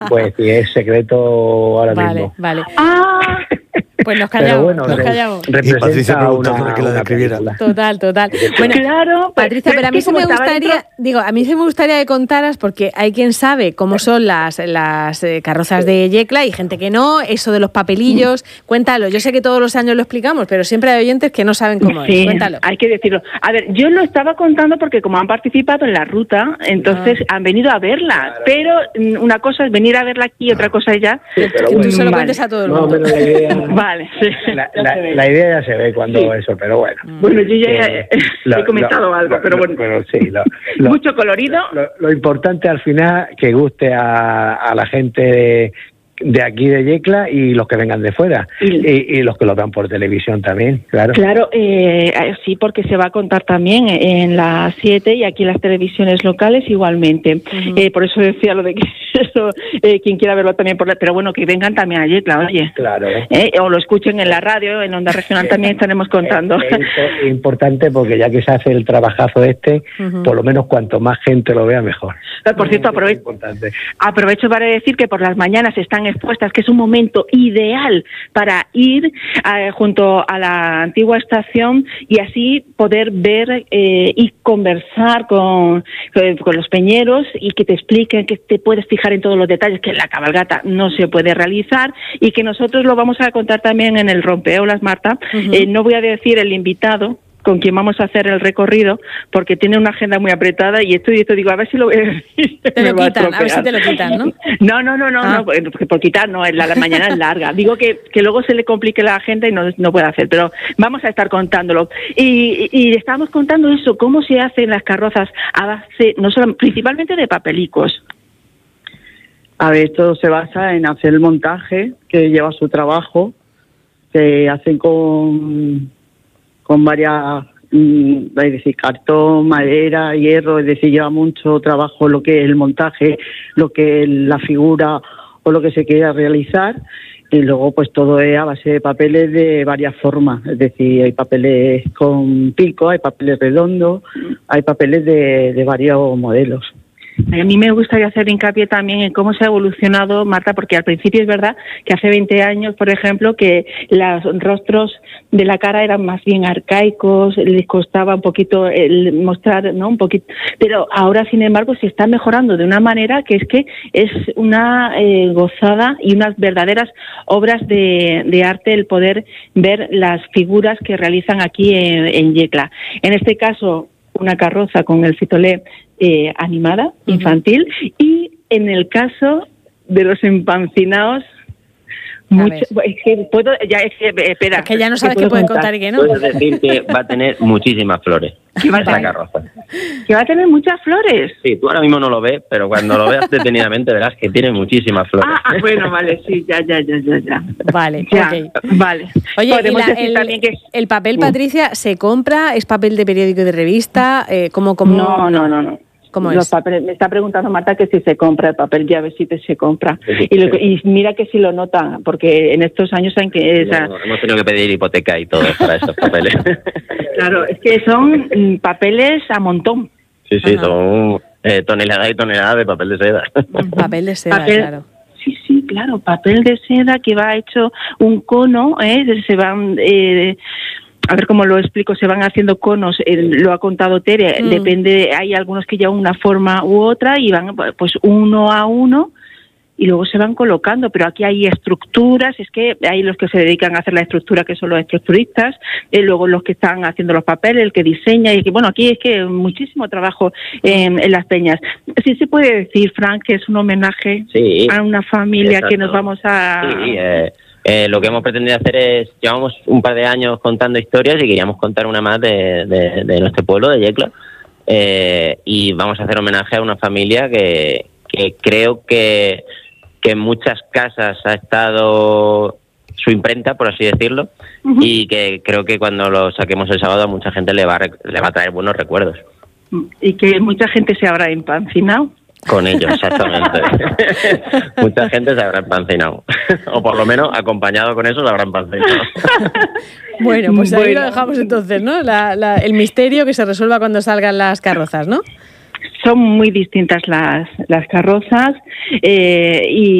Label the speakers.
Speaker 1: Pues si es secreto ahora mismo.
Speaker 2: Vale.
Speaker 3: Ah,
Speaker 2: Pues nos callamos,
Speaker 1: Bueno,
Speaker 2: nos callamos.
Speaker 4: Y Patricia
Speaker 1: Representa
Speaker 4: preguntándole que la describiera.
Speaker 1: película.
Speaker 2: Total. Bueno,
Speaker 3: claro.
Speaker 2: Patricia, pero a mí sí me gustaría, a mí sí me gustaría que contaras, porque hay quien sabe cómo son las carrozas de Yecla y gente que no, eso de los papelillos. Cuéntalo, yo sé que todos los años lo explicamos, pero siempre hay oyentes que no saben cómo es. Cuéntalo.
Speaker 3: Hay que decirlo. A ver, yo lo estaba contando porque como han participado en la ruta, entonces han venido a verla, pero una cosa es venir a verla aquí y otra cosa es ya...
Speaker 1: Sí, pero
Speaker 2: que
Speaker 1: bueno,
Speaker 2: tú se lo cuentes a todo el mundo.
Speaker 1: la idea,
Speaker 3: Vale, sí.
Speaker 1: la idea ya se ve cuando eso, pero bueno.
Speaker 3: Bueno, yo ya he comentado algo, pero bueno.
Speaker 1: Pero sí,
Speaker 3: mucho colorido.
Speaker 1: Lo importante al final que guste a la gente de aquí de Yecla y los que vengan de fuera y los que lo dan por televisión también, claro.
Speaker 3: Claro, sí, porque se va a contar también en las 7 y aquí en las televisiones locales igualmente. Por eso decía lo de que eso, quien quiera verlo también pero bueno, que vengan también a Yecla, oye.
Speaker 1: Claro.
Speaker 3: O lo escuchen en la radio, en Onda Regional también estaremos contando.
Speaker 1: Es importante porque ya que se hace el trabajazo por lo menos cuanto más gente lo vea, mejor.
Speaker 3: Por cierto, aprovecho para decir que por las mañanas están expuestas, que es un momento ideal para ir junto a la antigua estación y así poder ver y conversar con los peñeros y que te expliquen, que te puedes fijar en todos los detalles, que la cabalgata no se puede realizar y que nosotros lo vamos a contar también en el Rompeolas, Marta. No voy a decir el invitado con quien vamos a hacer el recorrido, porque tiene una agenda muy apretada y esto digo, a ver si lo voy a decir.
Speaker 2: Te lo quitan, a ver si te lo quitan, ¿no?
Speaker 3: No, porque por quitar no, la mañana es larga. Digo que luego se le complique la agenda y no puede hacer, pero vamos a estar contándolo. Y estábamos contando eso, cómo se hacen las carrozas a base, no solo, principalmente de papelicos.
Speaker 5: A ver, esto se basa en hacer el montaje, que lleva su trabajo, se hacen con varias, es decir, cartón, madera, hierro, es decir, lleva mucho trabajo lo que es el montaje, lo que es la figura o lo que se quiera realizar, y luego pues todo es a base de papeles de varias formas, es decir, hay papeles con pico, hay papeles redondos, hay papeles de varios modelos.
Speaker 3: A mí me gustaría hacer hincapié también en cómo se ha evolucionado, Marta, porque al principio es verdad que hace 20 años, por ejemplo, que los rostros de la cara eran más bien arcaicos, les costaba un poquito el mostrar, ¿no? Un poquito, pero ahora, sin embargo, se está mejorando de una manera que es una gozada y unas verdaderas obras de arte el poder ver las figuras que realizan aquí en Yecla. En este caso, una carroza con el fitolé animada, infantil, y en el caso de los empancinados, espera.
Speaker 2: Es que ya no sabes qué pueden contar y qué no.
Speaker 6: Puedes decir que va a tener muchísimas flores. La carroza.
Speaker 3: Que va a tener muchas flores.
Speaker 6: Sí, tú ahora mismo no lo ves, pero cuando lo veas detenidamente verás que tiene muchísimas flores.
Speaker 3: Bueno, vale, sí, ya.
Speaker 2: Vale,
Speaker 3: ya,
Speaker 2: okay.
Speaker 3: Vale.
Speaker 2: Oye, el papel, Patricia, ¿se compra? ¿Es papel de periódico y de revista? ¿Cómo?
Speaker 3: No.
Speaker 2: ¿Cómo
Speaker 3: los
Speaker 2: es?
Speaker 3: Papeles, me está preguntando Marta que si se compra el papel, ya ves si se compra. Y mira que si lo nota, porque en estos años en que...
Speaker 6: hemos tenido que pedir hipoteca y todo para estos papeles.
Speaker 3: Claro, es que son papeles a montón.
Speaker 6: Sí, son toneladas y toneladas de papel de seda.
Speaker 2: Papel de seda, claro.
Speaker 3: Sí, claro, papel de seda que va hecho un cono, se van... a ver cómo lo explico, se van haciendo conos, lo ha contado Tere, depende, hay algunos que llevan una forma u otra y van pues uno a uno y luego se van colocando, pero aquí hay estructuras, es que hay los que se dedican a hacer la estructura, que son los estructuristas, luego los que están haciendo los papeles, el que diseña, y que bueno, aquí es que muchísimo trabajo en las peñas. Sí se puede decir, Frank, que es un homenaje a una familia. Exacto. Que nos vamos a...
Speaker 6: Sí, lo que hemos pretendido hacer es, llevamos un par de años contando historias y queríamos contar una más de nuestro pueblo, de Yecla, y vamos a hacer homenaje a una familia que creo que en muchas casas ha estado su imprenta, por así decirlo, y que creo que cuando lo saquemos el sábado a mucha gente le va a traer buenos recuerdos.
Speaker 3: Y que mucha gente se habrá empancinado.
Speaker 6: Con ellos, exactamente. Mucha gente se habrá empancinado. O por lo menos, acompañado con eso, se habrá empancinado.
Speaker 2: Bueno, pues ahí lo dejamos entonces, ¿no? El misterio que se resuelva cuando salgan las carrozas, ¿no?
Speaker 3: son muy distintas las carrozas y